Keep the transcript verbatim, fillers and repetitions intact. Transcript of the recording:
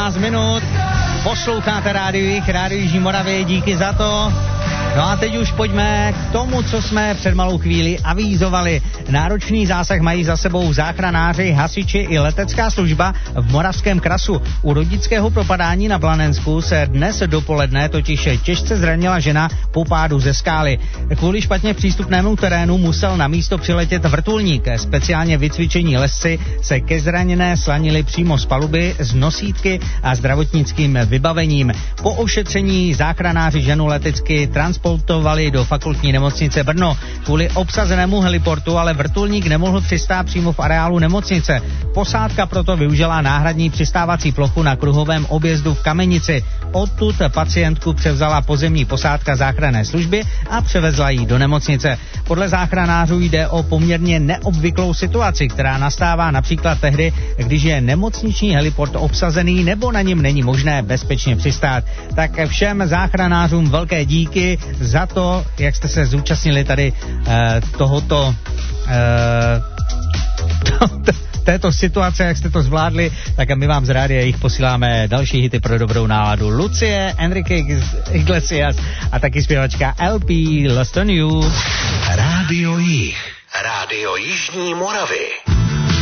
šestnáct minut. Posloucháte Rádio Jih, Rádio Jižní Moravy, díky za to. No a teď už pojďme k tomu, co jsme před malou chvíli avízovali. Náročný zásah mají za sebou záchranáři, hasiči i letecká služba v Moravském Krasu. U rodičského propadání na Blanensku se dnes dopoledne totiž těžce zranila žena po pádu ze skály. Kvůli špatně přístupnému terénu musel na místo přiletět vrtulník. Speciálně vycvičení lesci se ke zraněné slanili přímo z paluby s nosítky a zdravotnickým vybavením. Po ošetření záchranáři ženu letecky transportovali do fakultní nemocnice Brno. Kvůli obsazenému heliportu ale vrtulník nemohl přistát přímo v areálu nemocnice. Posádka proto využila náhradní přistávací plochu na kruhovém objezdu v Kamenici. Odtud pacientku převzala pozemní posádka záchranné služby a převezla ji do nemocnice. Podle záchranářů jde o poměrně neobvyklou situaci, která nastává například tehdy, když je nemocniční heliport obsazený nebo na něm není možné bezpečně přistát. Tak všem záchranářům velké díky za to, jak jste se zúčastnili tady eh, tohoto eh, to, to, této situace, jak jste to zvládli, tak a my vám z rádia jich posíláme další hity pro dobrou náladu. Lucie, Enrique Iglesias a taky zpěvačka L P Lost on You. Rádio Jih, Rádio Jižní Moravy.